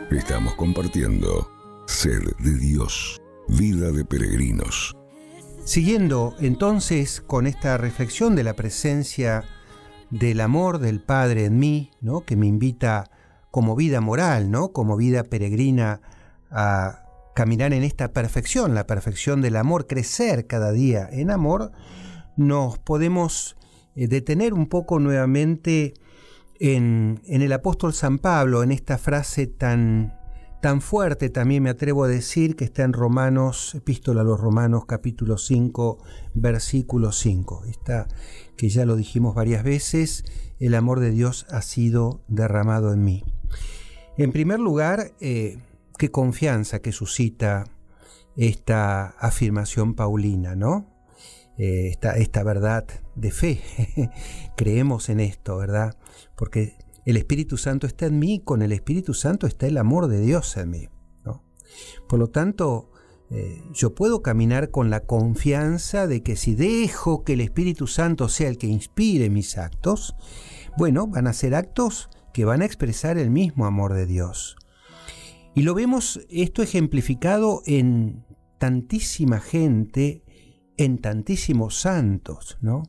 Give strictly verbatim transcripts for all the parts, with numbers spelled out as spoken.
Estamos compartiendo Sed de Dios, vida de peregrinos. Siguiendo entonces con esta reflexión de la presencia del amor del Padre en mí, ¿no? Que me invita como vida moral, ¿no? Como vida peregrina a caminar en esta perfección, la perfección del amor, crecer cada día en amor, nos podemos eh, detener un poco nuevamente en, en el apóstol San Pablo, en esta frase tan, tan fuerte, también me atrevo a decir, que está en Romanos, Epístola a los Romanos, capítulo cinco, versículo cinco. Esta que ya lo dijimos varias veces, el amor de Dios ha sido derramado en mí. En primer lugar, eh, qué confianza que suscita esta afirmación paulina, ¿no? Eh, esta, esta verdad de fe. Creemos en esto, ¿verdad? Porque el Espíritu Santo está en mí, con el Espíritu Santo está el amor de Dios en mí, ¿no? Por lo tanto, eh, yo puedo caminar con la confianza de que si dejo que el Espíritu Santo sea el que inspire mis actos, bueno, van a ser actos que van a expresar el mismo amor de Dios. Y lo vemos esto ejemplificado en tantísima gente, en tantísimos santos, ¿no?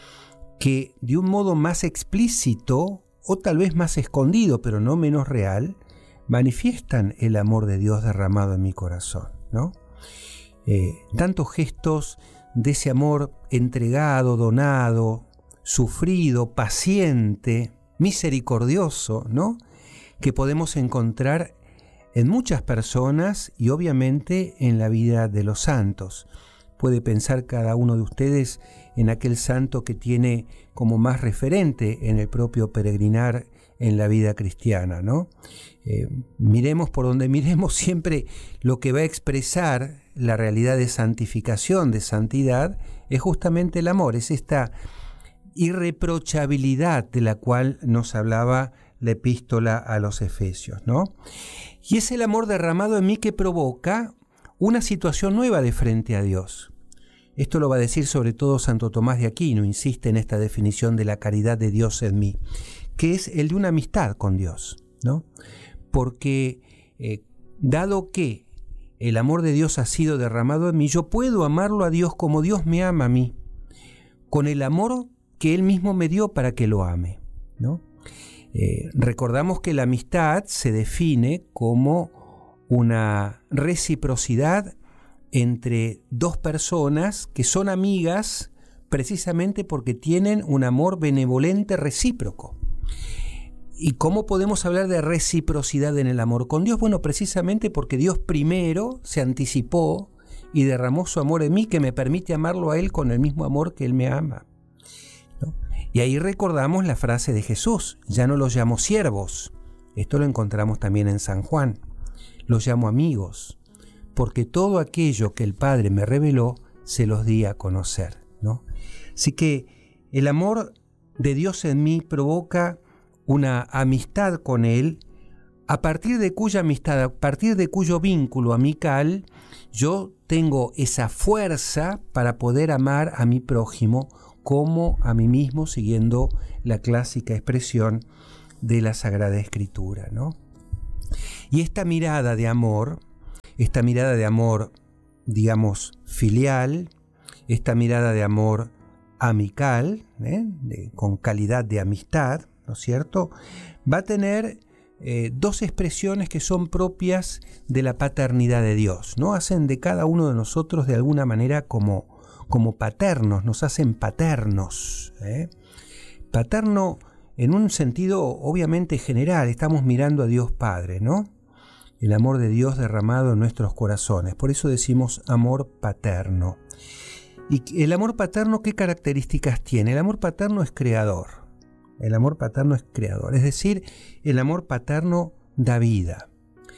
Que de un modo más explícito, o tal vez más escondido, pero no menos real, manifiestan el amor de Dios derramado en mi corazón, ¿no? Eh, tantos gestos de ese amor entregado, donado, sufrido, paciente, misericordioso, ¿no? Que podemos encontrar en muchas personas y obviamente en la vida de los santos. Puede pensar cada uno de ustedes en aquel santo que tiene como más referente en el propio peregrinar en la vida cristiana, ¿no? Eh, miremos por donde miremos, siempre lo que va a expresar la realidad de santificación, de santidad, es justamente el amor, es esta irreprochabilidad de la cual nos hablaba la epístola a los Efesios, ¿no? Y es el amor derramado en mí que provoca una situación nueva de frente a Dios. Esto lo va a decir sobre todo Santo Tomás de Aquino, insiste en esta definición de la caridad de Dios en mí, que es el de una amistad con Dios, ¿no? Porque eh, dado que el amor de Dios ha sido derramado en mí, yo puedo amarlo a Dios como Dios me ama a mí, con el amor que Él mismo me dio para que lo ame, ¿no? Eh, recordamos que la amistad se define como una reciprocidad entre dos personas que son amigas precisamente porque tienen un amor benevolente recíproco. ¿Y cómo podemos hablar de reciprocidad en el amor con Dios? Bueno, precisamente porque Dios primero se anticipó y derramó su amor en mí, que me permite amarlo a Él con el mismo amor que Él me ama, ¿no? Y ahí recordamos la frase de Jesús: ya no los llamo siervos. Esto lo encontramos también en San Juan. Los llamo amigos, porque todo aquello que el Padre me reveló se los di a conocer, ¿no? Así que el amor de Dios en mí provoca una amistad con Él, a partir de cuya amistad, a partir de cuyo vínculo amical, yo tengo esa fuerza para poder amar a mi prójimo como a mí mismo, siguiendo la clásica expresión de la Sagrada Escritura, ¿no? Y esta mirada de amor, esta mirada de amor, digamos, filial, esta mirada de amor amical, ¿eh? de, con calidad de amistad, ¿no es cierto?, va a tener eh, dos expresiones que son propias de la paternidad de Dios, ¿no? Hacen de cada uno de nosotros de alguna manera como, como paternos, nos hacen paternos, ¿eh? Paterno en un sentido obviamente general, estamos mirando a Dios Padre, ¿no? El amor de Dios derramado en nuestros corazones, por eso decimos amor paterno. ¿Y el amor paterno qué características tiene? El amor paterno es creador. El amor paterno es creador, es decir, el amor paterno da vida.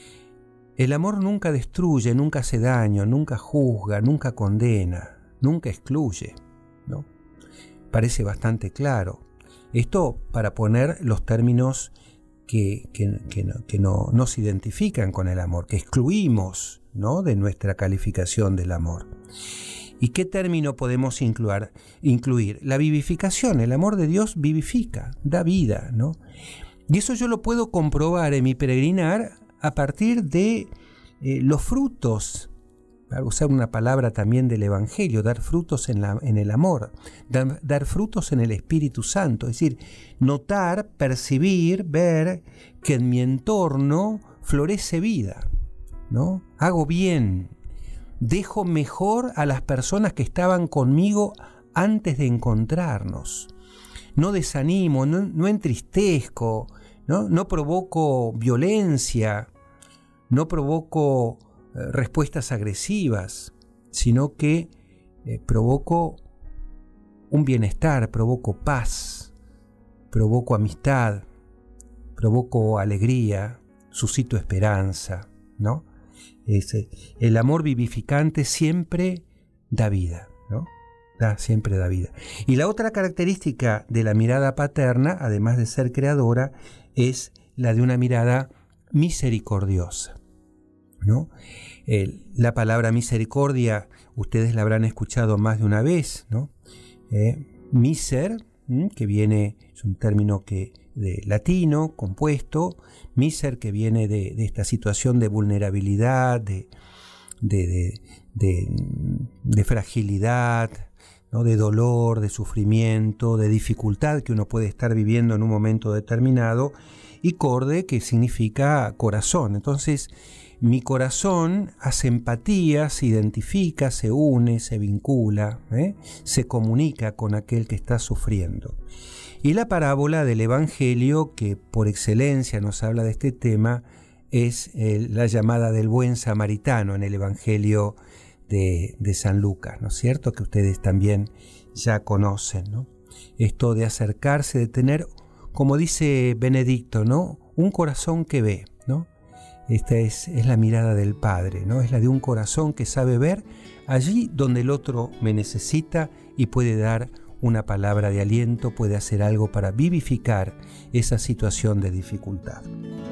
El amor nunca destruye, nunca hace daño, nunca juzga, nunca condena, nunca excluye, ¿no? Parece bastante claro. Esto para poner los términos que, que, que, no, que no nos identifican con el amor, que excluimos, ¿no?, de nuestra calificación del amor. ¿Y qué término podemos incluir? incluir? La vivificación. El amor de Dios vivifica, da vida, ¿no? Y eso yo lo puedo comprobar en mi peregrinar a partir de eh, los frutos, para usar una palabra también del Evangelio, dar frutos en, la, en el amor, dar, dar frutos en el Espíritu Santo, es decir, notar, percibir, ver que en mi entorno florece vida, ¿no? Hago bien, dejo mejor a las personas que estaban conmigo antes de encontrarnos. No desanimo, no, no entristezco, ¿no? No provoco violencia, no provoco eh, respuestas agresivas, sino que eh, provoco un bienestar, provoco paz, provoco amistad, provoco alegría, suscito esperanza, ¿no? Ese, el amor vivificante siempre da vida, ¿no? Da, siempre da vida. Y la otra característica de la mirada paterna, además de ser creadora, es la de una mirada misericordiosa, ¿no? Eh, la palabra misericordia, ustedes la habrán escuchado más de una vez, ¿no? Eh, miser, ¿m? que viene, es un término que de latino, compuesto, miser, que viene de, de esta situación de vulnerabilidad, de, de, de, de, de fragilidad, ¿no? De dolor, de sufrimiento, de dificultad que uno puede estar viviendo en un momento determinado, y corde, que significa corazón. Entonces, mi corazón hace empatía, se identifica, se une, se vincula, ¿eh? se comunica con aquel que está sufriendo. Y la parábola del Evangelio, que por excelencia nos habla de este tema, es eh, la llamada del buen samaritano en el Evangelio de, de San Lucas, ¿no es cierto? Que ustedes también ya conocen, ¿no? Esto de acercarse, de tener, como dice Benedicto, ¿no? Un corazón que ve, ¿no? Esta es, es la mirada del Padre, ¿no? Es la de un corazón que sabe ver allí donde el otro me necesita y puede dar una palabra de aliento, puede hacer algo para vivificar esa situación de dificultad.